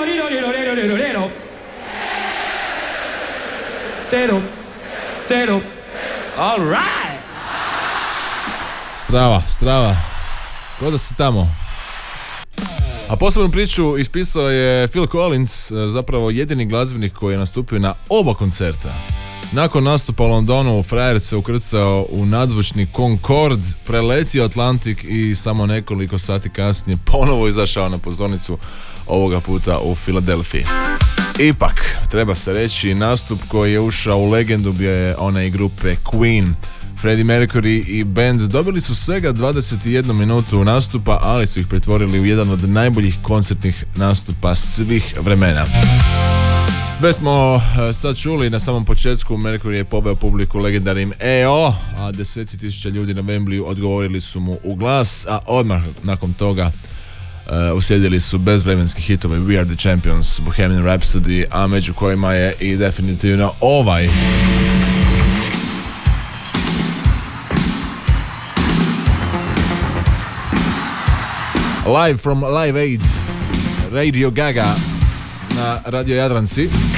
Tero. All right. Strava. Ko da si tamo. A posebnu priču ispisao je Phil Collins, zapravo jedini glazbenik koji je nastupio na oba koncerta. Nakon nastupa u Londonu, frajer se ukrcao u nadzvučni Concorde, preletio Atlantik i samo nekoliko sati kasnije ponovo izašao na pozornicu, ovoga puta u Filadelfiji. Ipak, treba se reći, nastup koji je ušao u legendu bio je onaj grupe Queen. Freddie Mercury i band dobili su svega 21 minutu nastupa, ali su ih pretvorili u jedan od najboljih koncertnih nastupa svih vremena. Već smo sad čuli na samom početku, Mercury je pobeo publiku legendarnim EO, a deseci tisuća ljudi na Wembleyu odgovorili su mu u glas, a odmah nakon toga uslijedili su bezvremenski hitovi We Are The Champions, Bohemian Rhapsody, a među kojima je i definitivno ovaj. Live from Live Aid, Radio Gaga na Radio Jadranci.